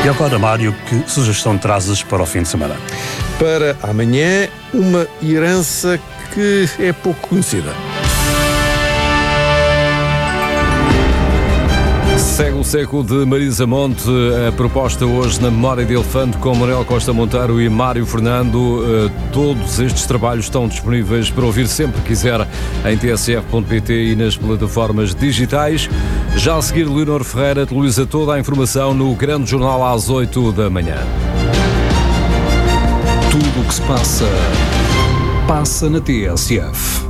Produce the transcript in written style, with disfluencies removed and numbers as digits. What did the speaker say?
E agora, Mário, que sugestão trazes para o fim de semana? Para amanhã, uma herança que é pouco conhecida. Segue o século de Marisa Monte, a proposta hoje na Memória de Elefante com Manuel Costa Monteiro e Mário Fernando. Todos estes trabalhos estão disponíveis para ouvir sempre que quiser em tsf.pt e nas plataformas digitais. Já a seguir, Leonor Ferreira atualiza toda a informação no Grande Jornal às 8 da manhã. Tudo o que se passa, passa na TSF.